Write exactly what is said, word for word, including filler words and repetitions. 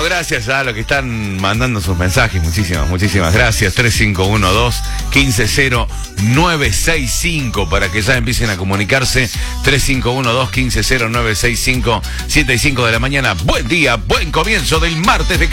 gracias a los que están mandando sus mensajes. Muchísimas, muchísimas gracias. tres cinco uno dos, uno cinco cero nueve seis cinco para que ya empiecen a comunicarse. tres cinco uno dos, uno cinco cero nueve seis cinco, siete y cinco de la mañana. Buen día, buen comienzo del martes de